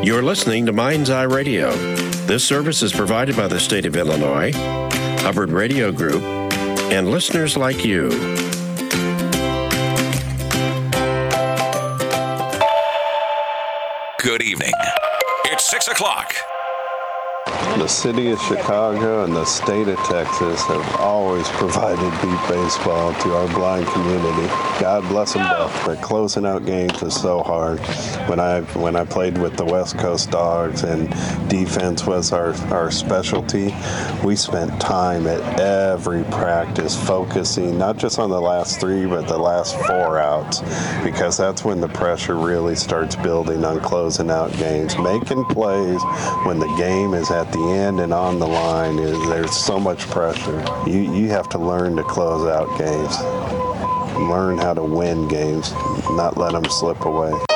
You're listening to Mind's Eye Radio. This service is provided by the state of Illinois, Hubbard Radio Group, and listeners like you. Good evening. It's 6 o'clock. The city of Chicago and the state of Texas have always provided beat baseball to our blind community. God bless them both. But closing out games is so hard. When I played with the West Coast Dogs and defense was our specialty, we spent time at every practice focusing not just on the last 3, but the last 4 outs, because that's when the pressure really starts building on closing out games. Making plays when the game is at the end and on the line, there's so much pressure. You have to learn to close out games. Learn how to win games, not let them slip away.